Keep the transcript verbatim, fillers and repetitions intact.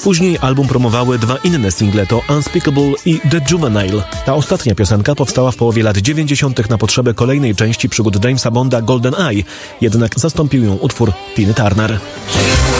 Później album promowały dwa inne single, to Unspeakable i The Juvenile. Ta ostatnia piosenka powstała w połowie lat dziewięćdziesiątych na potrzeby kolejnej części przygód Jamesa Bonda GoldenEye, jednak zastąpił ją utwór Tina Turner.